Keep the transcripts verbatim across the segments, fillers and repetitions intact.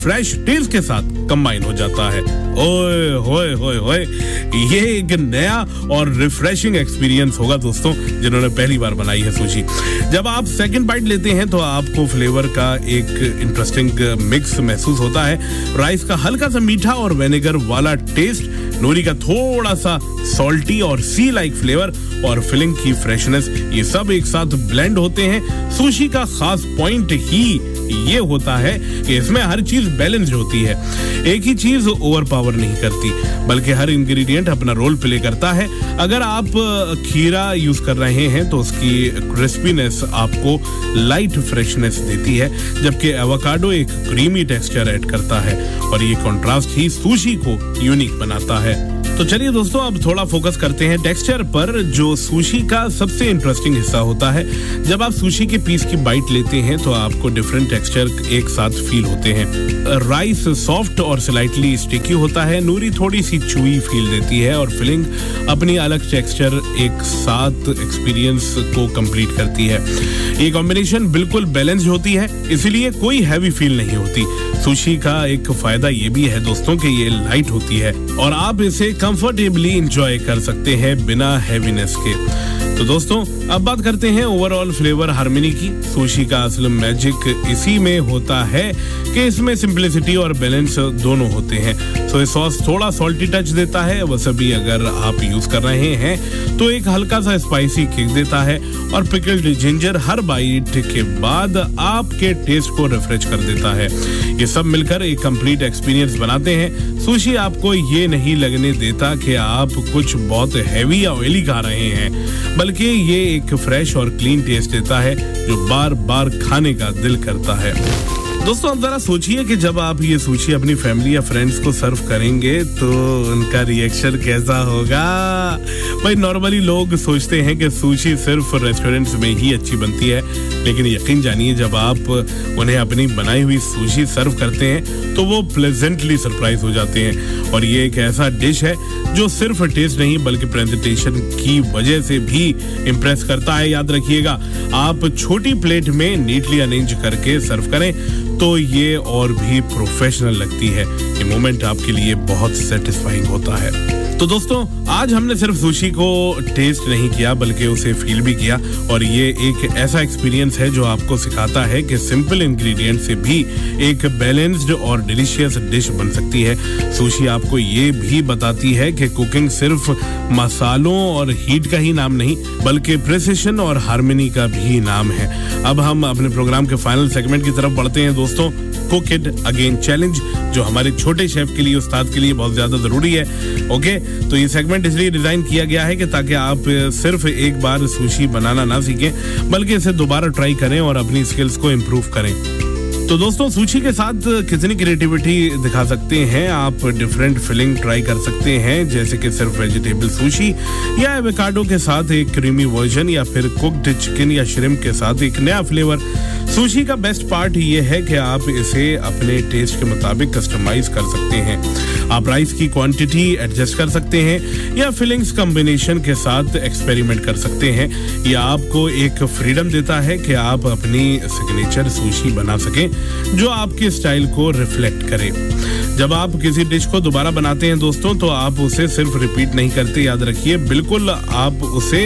Fresh test के साथ combine हो जाता है। ओए होए होए होए, ये एक नया और रिफ्रेशिंग एक्सपीरियंस होगा दोस्तों जिन्होंने पहली बार बनाई है सुशी। जब आप सेकंड बाइट लेते हैं तो आपको फ्लेवर का एक इंटरेस्टिंग मिक्स महसूस होता है। राइस का हल्का सा मीठा और विनेगर वाला टेस्ट, नोरी का थोड़ा सा सॉल्टी और सी लाइक फ्लेवर और फिलिंग की फ्रेशनेस, ये सब एक साथ ब्लेंड होते हैं। सुशी का खास पॉइंट ही ये होता है कि इसमें हर चीज बैलेंस्ड होती है। एक ही चीज ओवर पावर नहीं करती, बल्कि हर इंग्रेडिएंट अपना रोल प्ले करता है। अगर आप खीरा यूज कर रहे हैं तो उसकी क्रिस्पीनेस आपको लाइट फ्रेशनेस देती है, जबकि एवोकाडो एक क्रीमी टेक्सचर ऐड करता है और ये कंट्रास्ट ही सुशी को यूनिक बनाता है। तो चलिए दोस्तों, अब थोड़ा फोकस करते हैं टेक्सचर पर, जो सुशी का सबसे इंटरेस्टिंग हिस्सा होता है। जब आप सुशी के पीस की बाइट लेते हैं तो आपको डिफरेंट टेक्सचर एक साथ फील होते हैं। राइस सॉफ्ट और स्लाइटली स्टिकी होता है, नूरी थोड़ी सी चूई फील देती है और फिलिंग अपनी अलग टेक्सचर एक साथ एक्सपीरियंस को कंप्लीट करती है। ये कॉम्बिनेशन बिल्कुल बैलेंस्ड होती है, इसलिए कोई हैवी फील नहीं होती। सुशी का एक फायदा ये भी है दोस्तों कि ये लाइट होती है और आप इसे कंफर्टेबली एंजॉय कर सकते हैं बिना हैवीनेस के। तो दोस्तों, अब बात करते हैं ओवरऑल फ्लेवर हार्मनी की। सुशी का असल मैजिक इसी में होता है कि इसमें सिंपलिसिटी और बैलेंस दोनों होते हैं। सोया सॉस थोड़ा सॉल्टी टच देता है, वसाबी अगर आप यूज कर रहे हैं तो एक हल्का सा स्पाइसी किक देता है और पिकल्ड जिंजर हर बाइट के बाद आपके टेस्ट को रिफ्रेश कर देता है। ये सब मिलकर एक कंप्लीट एक्सपीरियंस बनाते हैं। सुशी आपको ये नहीं लगने देता कि आप कुछ बहुत हैवी या ऑयली खा रहे हैं, बल्कि ये एक फ्रेश और क्लीन टेस्ट देता है जो बार बार खाने का दिल करता है। दोस्तों, अब जरा सोचिए कि जब आप ये सुशी अपनी फैमिली या फ्रेंड्स को सर्व करेंगे तो उनका रिएक्शन कैसा होगा। भाई, नॉर्मली लोग सोचते हैं कि सुशी सिर्फ रेस्टोरेंट्स में ही अच्छी बनती है, लेकिन यकीन जानिए जब आप उन्हें अपनी बनाई हुई सुशी सर्व करते हैं तो वो प्लेजेंटली सरप्राइज हो जाते हैं। और ये एक ऐसा डिश है जो सिर्फ टेस्ट नहीं बल्कि प्रेजेंटेशन की वजह से भी इम्प्रेस करता है। याद रखिएगा, आप छोटी प्लेट में नीटली अरेंज करके सर्व करें तो ये और भी प्रोफेशनल लगती है। ये मोमेंट आपके लिए बहुत सेटिस्फाइंग होता है। तो दोस्तों, आज हमने सिर्फ सुशी को टेस्ट नहीं किया बल्कि उसे फील भी किया, और ये एक ऐसा एक्सपीरियंस है जो आपको सिखाता है कि सिंपल इंग्रेडिएंट से भी एक बैलेंस्ड और डिलीशियस डिश बन सकती है। सुशी आपको ये भी बताती है कि कुकिंग सिर्फ मसालों और हीट का ही नाम नहीं बल्कि प्रिसिशन और हार्मनी का भी नाम है। अब हम अपने प्रोग्राम के फाइनल सेगमेंट की तरफ बढ़ते हैं दोस्तों, कुक इट अगेन चैलेंज, जो हमारे छोटे शेफ के लिए, उस्ताद के लिए बहुत ज्यादा जरूरी है। ओके, तो ये सेगमेंट इसलिए डिजाइन किया गया है कि ताकि आप सिर्फ एक बार सुशी बनाना ना सीखें बल्कि इसे दोबारा ट्राई करें और अपनी स्किल्स को इम्प्रूव करें। तो दोस्तों, सुशी के साथ कितनी क्रिएटिविटी दिखा सकते हैं आप। डिफरेंट फिलिंग ट्राई कर सकते हैं, जैसे कि सिर्फ वेजिटेबल सुशी या एवोकाडो के साथ एक क्रीमी वर्जन, या फिर कुक्ड चिकन या श्रिम्प के साथ एक नया फ्लेवर। सुशी का बेस्ट पार्ट ये है कि आप इसे अपने टेस्ट के मुताबिक कस्टमाइज कर सकते हैं। आप राइस की क्वांटिटी एडजस्ट कर सकते हैं या फिलिंग्स कॉम्बिनेशन के साथ एक्सपेरिमेंट कर सकते हैं। यह आपको एक फ्रीडम देता है कि आप अपनी सिग्नेचर सुशी बना सकें जो आपके स्टाइल को रिफ्लेक्ट करे। जब आप किसी डिश को दोबारा बनाते हैं दोस्तों तो आप उसे सिर्फ रिपीट नहीं करते, याद रखिए, बिल्कुल आप उसे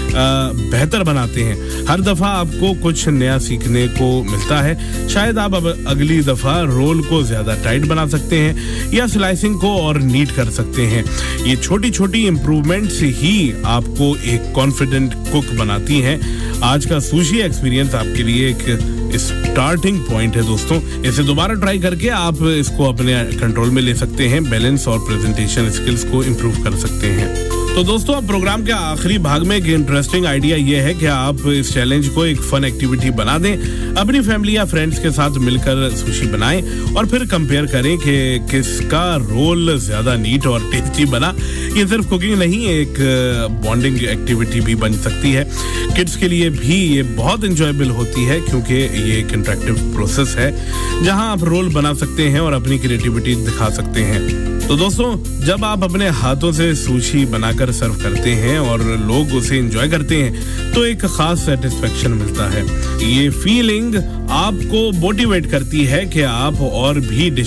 बेहतर बनाते हैं। हर दफा आपको कुछ नया सीखने को मिलता है। शायद आप अब अगली दफा रोल को ज्यादा टाइट बना सकते हैं या स्लाइसिंग को और नीट कर सकते हैं। ये छोटी छोटी इंप्रूवमेंट्स ही आपको एक कॉन्फिडेंट कुक बनाती हैं। आज का सुशी एक्सपीरियंस आपके लिए एक स्टार्टिंग पॉइंट है दोस्तों। इसे दोबारा ट्राई करके आप इसको अपने कंट्रोल में ले सकते हैं, बैलेंस और प्रेजेंटेशन स्किल्स को इम्प्रूव कर सकते हैं। तो दोस्तों, अब प्रोग्राम के आखिरी भाग में एक इंटरेस्टिंग आइडिया ये है कि आप इस चैलेंज को एक फन एक्टिविटी बना दें। अपनी फैमिली या फ्रेंड्स के साथ मिलकर सुशी बनाएं और फिर कंपेयर करें कि किसका रोल ज्यादा नीट और टेस्टी बना। ये सिर्फ कुकिंग नहीं, एक बॉन्डिंग एक्टिविटी भी बन सकती है। किड्स के लिए भी ये बहुत इंजॉयबल होती है क्योंकि ये एक इंटरेक्टिव प्रोसेस है जहां आप रोल बना सकते हैं और अपनी क्रिएटिविटी दिखा सकते हैं। तो दोस्तों, जब आप अपने हाथों से सुशी बनाकर सर्व करते हैं और लोग उसे एंजॉय करते हैं तो एक खास सेटिस्फेक्शन मिलता है। ये फीलिंग आपको मोटिवेट करती है कि आप और भी डिश